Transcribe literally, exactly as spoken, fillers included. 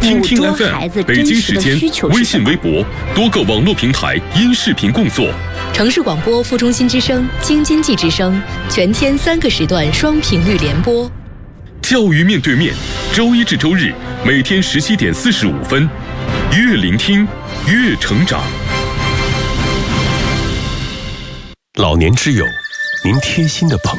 听听 F M， 北京时间，微信、微博多个网络平台因视频共作。 城市广播副中心之声、京津冀之声，全天三个时段双频率联播。 教育面对面，周一至周日每天十七点四十五分，越聆听越成长。 老年之友，您贴心的朋